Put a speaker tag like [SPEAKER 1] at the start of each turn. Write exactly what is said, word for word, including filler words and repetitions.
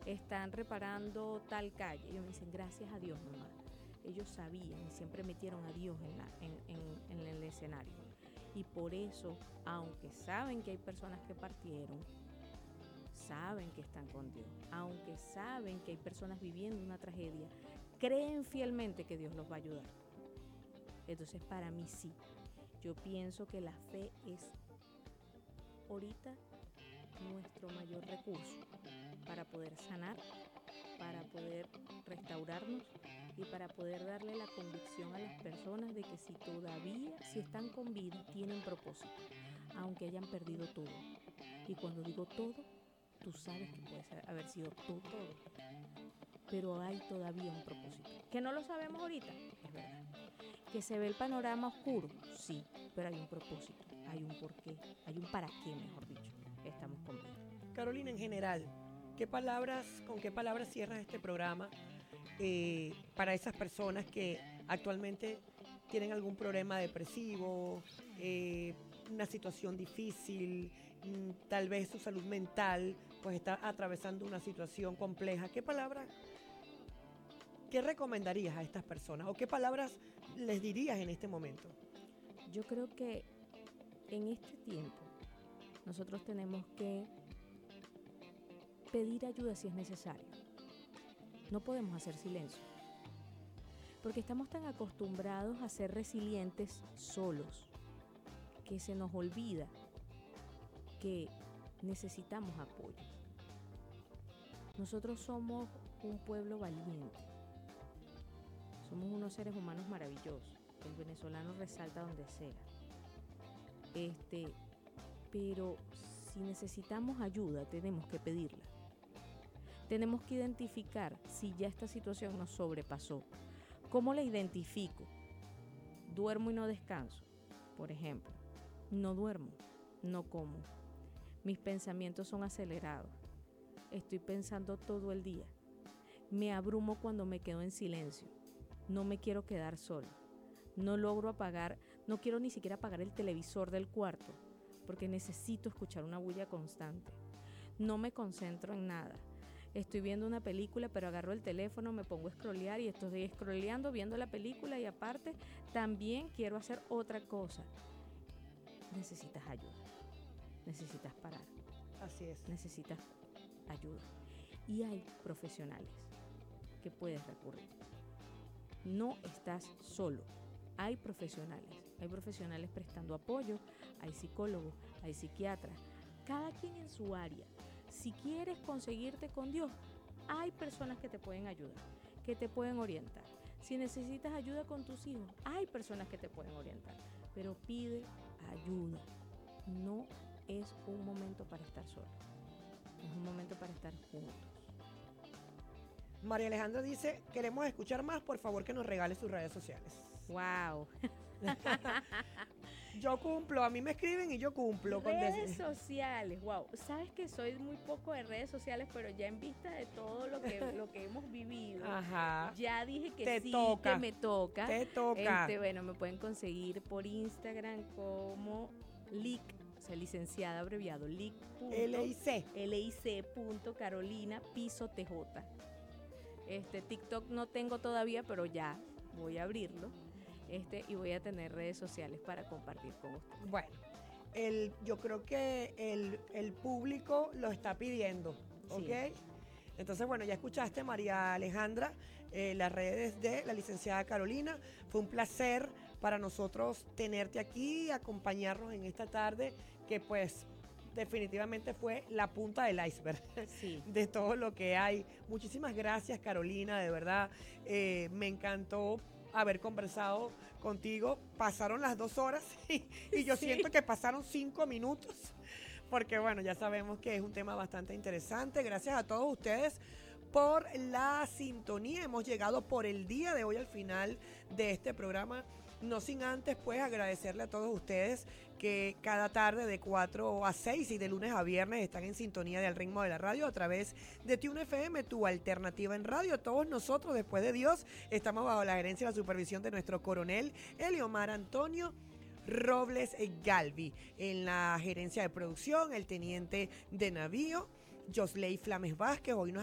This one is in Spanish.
[SPEAKER 1] están reparando tal calle. Ellos me dicen, gracias a Dios, mamá. Ellos sabían y siempre metieron a Dios en, la, en, en, en el escenario. Y por eso, aunque saben que hay personas que partieron, saben que están con Dios, aunque saben que hay personas viviendo una tragedia, creen fielmente que Dios los va a ayudar. Entonces, para mí sí, yo pienso que la fe es ahorita nuestro mayor recurso para poder sanar, para poder restaurarnos y para poder darle la convicción a las personas de que si todavía, si están con vida, tienen propósito, aunque hayan perdido todo. Y cuando digo todo, tú sabes que puede ser, haber sido todo, todo, pero hay todavía un propósito. ¿Que no lo sabemos ahorita? Es verdad. ¿Que se ve el panorama oscuro? Sí, pero hay un propósito, hay un porqué, hay un para qué, mejor dicho, estamos con vida.
[SPEAKER 2] Carolina, en general, ¿qué palabras, con qué palabras cierras este programa eh, para esas personas que actualmente tienen algún problema depresivo, eh, una situación difícil, mm, tal vez su salud mental pues está atravesando una situación compleja? ¿Qué palabras, qué recomendarías a estas personas o qué palabras les dirías en este momento?
[SPEAKER 1] Yo creo que en este tiempo nosotros tenemos que pedir ayuda si es necesario. No podemos hacer silencio, porque estamos tan acostumbrados a ser resilientes solos, que se nos olvida que necesitamos apoyo. Nosotros somos un pueblo valiente, somos unos seres humanos maravillosos, el venezolano resalta donde sea. Este, pero si necesitamos ayuda, tenemos que pedirla. Tenemos que identificar si ya esta situación nos sobrepasó. ¿Cómo la identifico? Duermo y no descanso, por ejemplo. No duermo, no como. Mis pensamientos son acelerados. Estoy pensando todo el día. Me abrumo cuando me quedo en silencio. No me quiero quedar sola. No logro apagar, no quiero ni siquiera apagar el televisor del cuarto, porque necesito escuchar una bulla constante. No me concentro en nada. Estoy viendo una película, pero agarro el teléfono, me pongo a scrollear y estoy scrolleando, viendo la película y aparte también quiero hacer otra cosa. Necesitas ayuda. Necesitas parar.
[SPEAKER 2] Así es.
[SPEAKER 1] Necesitas ayuda. Y hay profesionales que puedes recurrir. No estás solo. Hay profesionales. Hay profesionales prestando apoyo. Hay psicólogos, hay psiquiatras. Cada quien en su área. Si quieres conseguirte con Dios, hay personas que te pueden ayudar, que te pueden orientar. Si necesitas ayuda con tus hijos, hay personas que te pueden orientar. Pero pide ayuda. No es un momento para estar solo. Es un momento para estar juntos.
[SPEAKER 2] María Alejandra dice, queremos escuchar más, por favor que nos regale sus redes sociales.
[SPEAKER 1] ¡Wow!
[SPEAKER 2] Yo cumplo, a mí me escriben y yo cumplo.
[SPEAKER 1] Redes con sociales, wow. Sabes que soy muy poco de redes sociales, pero ya en vista de todo lo que, lo que hemos vivido,
[SPEAKER 2] ajá,
[SPEAKER 1] ya dije que
[SPEAKER 2] te
[SPEAKER 1] sí,
[SPEAKER 2] toca,
[SPEAKER 1] que me toca.
[SPEAKER 2] Te toca.
[SPEAKER 1] Este, bueno, me pueden conseguir por Instagram como Lic, o sea, licenciada abreviado, Lic.
[SPEAKER 2] L I C.
[SPEAKER 1] L I C punto Carolina Piso T J. Este, TikTok no tengo todavía, pero ya voy a abrirlo. Este, y voy a tener redes sociales para compartir con ustedes.
[SPEAKER 2] Bueno, el, yo creo que el, el público lo está pidiendo, ¿ok? Sí. Entonces, bueno, ya escuchaste, María Alejandra, eh, las redes de la licenciada Carolina. Fue un placer para nosotros tenerte aquí, acompañarnos en esta tarde, que pues definitivamente fue la punta del iceberg, sí, de todo lo que hay. Muchísimas gracias, Carolina, de verdad, eh, me encantó haber conversado contigo. Pasaron las dos horas y, y yo sí. siento que pasaron cinco minutos, porque bueno, ya sabemos que es un tema bastante interesante. Gracias a todos ustedes por la sintonía. Hemos llegado por el día de hoy al final de este programa. No sin antes, pues, agradecerle a todos ustedes que cada tarde de cuatro a seis y de lunes a viernes están en sintonía del ritmo de la radio a través de Tune F M, tu alternativa en radio. Todos nosotros, después de Dios, estamos bajo la gerencia y la supervisión de nuestro coronel Eliomar Antonio Robles Galvi. En la gerencia de producción, el teniente de navío, Josley Flames Vázquez. Hoy nos